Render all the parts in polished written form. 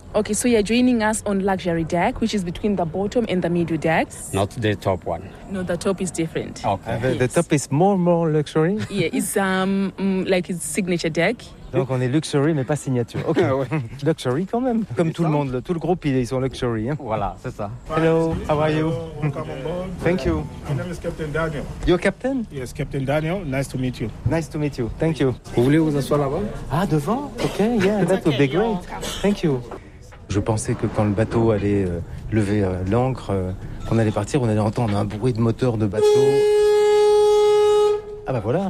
Okay, so you're joining us on luxury deck, which is between the bottom and the middle decks. Not the top one. No, the top is different. Okay. The top is more luxury. Yeah, it's like his signature deck. Donc on est luxury mais pas signature. Ok. Luxury quand même. Comme tout le monde, tout le groupe ils sont luxury. Hein. Voilà, c'est ça. Hello, how are you? Welcome on board. Thank you. My name is Captain Daniel. You're captain? Yes, Captain Daniel. Nice to meet you. Nice to meet you. Thank you. Vous voulez vous asseoir là-bas? Ah, devant? Ok, yeah, that would be great. Thank you. Je pensais que quand le bateau allait lever l'ancre, qu'on allait partir, on allait entendre un bruit de moteur de bateau. Ah bah voilà.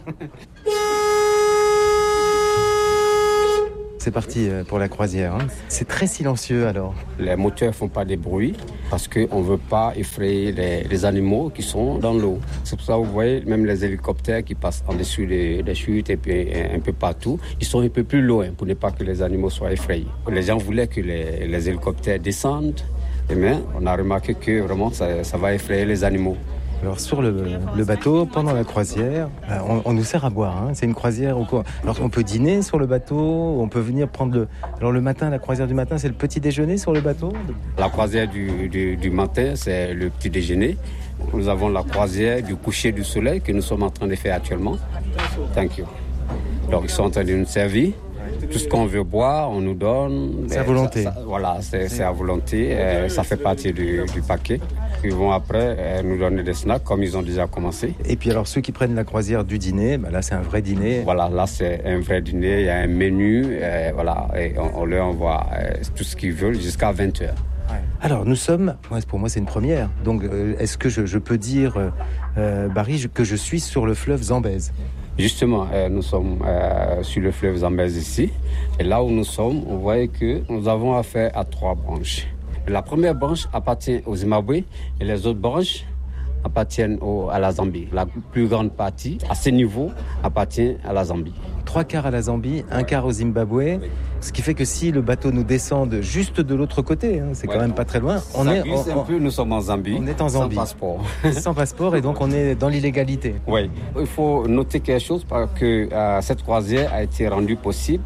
C'est parti pour la croisière. Hein. C'est très silencieux alors. Les moteurs ne font pas de bruit parce qu'on ne veut pas effrayer les animaux qui sont dans l'eau. C'est pour ça que vous voyez même les hélicoptères qui passent en dessous des chutes et puis un peu partout. Ils sont un peu plus loin pour ne pas que les animaux soient effrayés. Les gens voulaient que les hélicoptères descendent, mais on a remarqué que vraiment ça va effrayer les animaux. Alors sur le bateau, pendant la croisière, on nous sert à boire. Hein. C'est une croisière ou quoi? Alors on peut dîner sur le bateau, on peut venir prendre Alors le matin, la croisière du matin, c'est le petit déjeuner sur le bateau? La croisière du matin, c'est le petit déjeuner. Nous avons la croisière du coucher du soleil que nous sommes en train de faire actuellement. Thank you. Donc ils sont en train de nous servir. Tout ce qu'on veut boire, on nous donne. C'est à volonté. Voilà, c'est à volonté. Ça fait partie du paquet. Ils vont après nous donner des snacks comme ils ont déjà commencé. Et puis alors ceux qui prennent la croisière du dîner, là c'est un vrai dîner. Voilà, là c'est un vrai dîner, il y a un menu, voilà, et on leur envoie tout ce qu'ils veulent jusqu'à 20h. Alors nous sommes, pour moi c'est une première, donc est-ce que je peux dire, Barry, que je suis sur le fleuve Zambèze? Justement, nous sommes sur le fleuve Zambèze ici, et là où nous sommes, on voit que nous avons affaire à 3 branches. La première branche appartient au Zimbabwe et les autres branches appartiennent à la Zambie. La plus grande partie, à ce niveau, appartient à la Zambie. 3 quarts à la Zambie, 1 quart au Zimbabwe. Ce qui fait que si le bateau nous descend juste de l'autre côté, hein, c'est quand même pas très loin, nous sommes en Zambie. On est en Zambie. Sans passeport. Sans passeport et donc on est dans l'illégalité. Oui. Il faut noter quelque chose parce que cette croisière a été rendue possible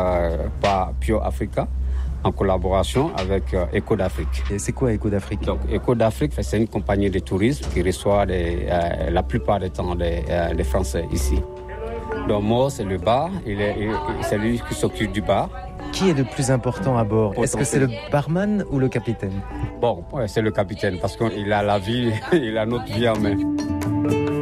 par Pure Africa, en collaboration avec Eco d'Afrique. Et c'est quoi Eco d'Afrique? Donc Eco d'Afrique, c'est une compagnie de tourisme qui reçoit la plupart du temps des Français ici. Donc moi, c'est le bar, c'est lui qui s'occupe du bar. Qui est le plus important à bord? Est-ce que c'est le barman ou le capitaine? Bon, c'est le capitaine parce qu'il a la vie, il a notre vie en main.